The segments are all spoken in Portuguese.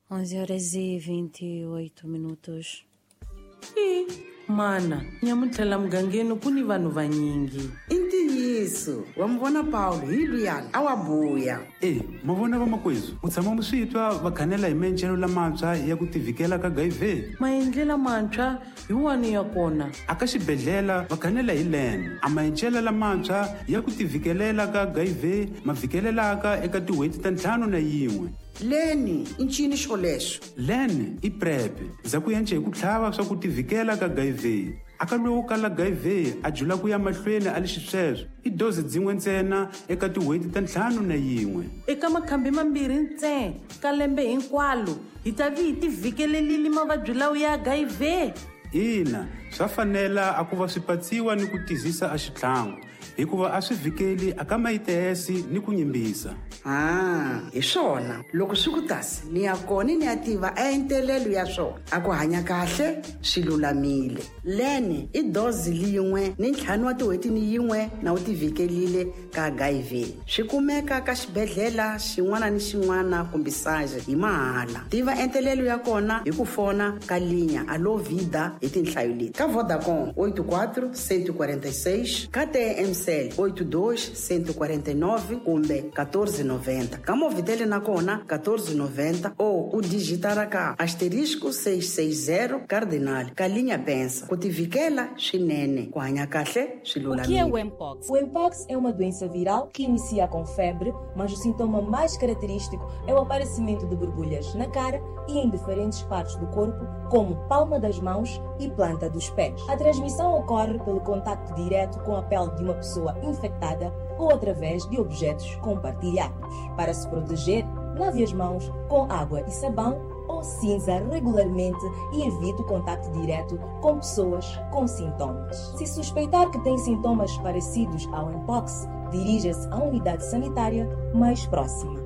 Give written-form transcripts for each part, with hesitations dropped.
11h28. Mana, nyamutlhela mugangeni ku ni vanhu vanyingi. I ntiyiso wa mi vona Paulo hi luyani a wa vuya. Ma vona vamakwezu mu tshama mu swi twa va khanela hi maendlelo lamantshwa ya ku tivhikela ka HIV. Maendlelo mantshwa hi wani ya kona? Aka xibedhlela va khanela hi LAN. A maendlelo lamantshwa ya ku tivhikelela ka HIV ma vhikelelaka eka tin'hweti ta 5 Leni i ncini xo lexo? LAN i PrEP za ku yanche hi ku tlhava swa ku tivhikela ka HIV. Aka lowu kala HIV a jula ku ya mahlweni a lexi sweswo i doze dzin'we ntsena eka tin'hweti ta 5 Eka makhambi mambirhi ntsena ka lembe hinkwalo hi ta vi hi tivhikelelile mavabyi lawa ya HIV. Ina, swa fanela a ku va swipatsiwa ni ku tizisa a xithlangu hikuva a swi vhikeli aka mayitesi ni ku nyimbisa. Hi swona loko swi ku tasi ni ya kona ni ya tiva a entelelo ya swona a ku hanya kahle swi lulamile. Leni i dozi yin'we ni 5 wa tin'hweti ni yin'we na u tivhikelile ka HIV. Swi kumeka ka xibedhlela xin'wana ni xin'wana kumbe saje hi mahala. Tiva entelelo ya kona hi ku fona ka linya Alo Vida hi tinhlayo leti. Ka Vodacom 84 146, ka TMCell 82 149 kumbe 1490. Ka Movitele na kona 1490 ou u digitara ka *660 cardinal ka linha pensa. Ku tivikela swinene, ku hanya kahle swi lulamile. O que é o Mpox? O Mpox é uma doença viral que inicia com febre, mas o sintoma mais característico é o aparecimento de borbulhas na cara e em diferentes partes do corpo, como palma das mãos e planta dos pés. A transmissão ocorre pelo contacto direto com a pele de uma pessoa infectada ou através de objetos compartilhados. Para se proteger, lave as mãos com água e sabão ou cinza regularmente e evite o contacto direto com pessoas com sintomas. Se suspeitar que tem sintomas parecidos ao Mpox, dirija-se à unidade sanitária mais próxima.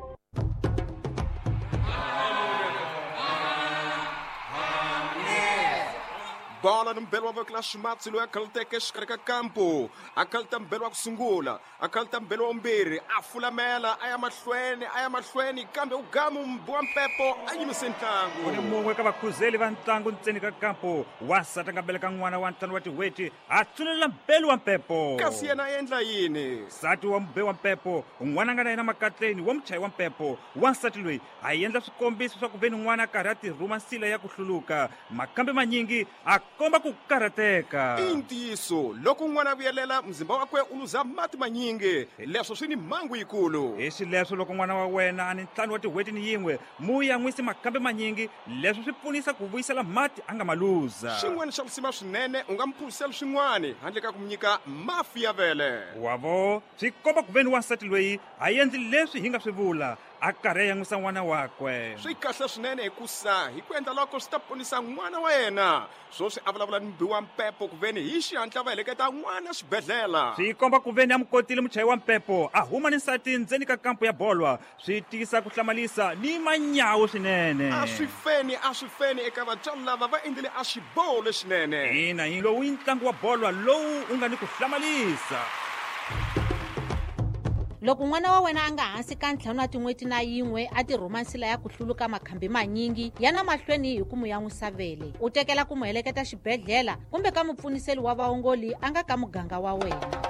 Bola no mbelo wa kla shimatsi lo yakalta ke shikreka kampo akalta mbelo wa kusungula akalta mbelo ombiri afulamela aya mahlweni kambe ugamu mbwa mpepo ayimise ntlangu uni mungwe ka vakhuzeli va ntlangu ntseni ka kampo wasata nga beleka n'wana wa ntlhanu wa tin'hweti a tsulela mbelo wa mpepo kasi yena endla yini nsati wa mbe wa mpepo n'wana nga na yena makatleni wa muchayi wa mpepo wansati loyi a endla swikombiso swa ku veni n'wana a karhi a tirhuma nsila ya ku hluluka makambe manyingi a komba ku karhateka. I ntiyiso loko n'wana vuyelela mzimba wakwe u luza mati manyingi leswo swi ni mhangu yikulu. Hi swileswo loko n'wana wa wena a ni 5 wa tin'hweti ni yin'we mu ya n'wisi makambe manyingi leswi swi pfunisa ku vuyisela mati a nga ma luza. Xin'wana xa kusima swinene u nga mphurisela swin'wana handle ka ku mu nyika mafi ya vele. Wavo swi komba ku veni wansati loyi a endli leswi hi nga swi vula a karhi a yan'wisa n'wana wakwe. Swi kahle swinene hikusa hi ku endla loko swi ta ponisa n'wana wa yena swo swi avulavula ni mbiwa mpepo ku veni hi xihatla va heleketa n'wana xibedhlela. Swi komba ku veni a mukotile muchayi wa mpepo a huma ni nsati ndzeni ka kampo ya bolwa swi tisa ku hlamalisa ni manyawu swinene. A swi feni eka vatswari lava va endlile a xiboho lexinene. Ina hi lowu i ntlangu wa bolwa lowu u nga ni ku hlamalisa. Loko n'wana wa wena a nga hansi ka 5 wa tin'hweti na yin'we a tirhuma nsila ya ku hluluka makhambi manyingi yana mahlweni hi ku mu yan'wisa vele u tekela ku mu heleketa xibedhlela kumbe ka mupfuniseli wa vaongoli a nga ka muganga wa wena.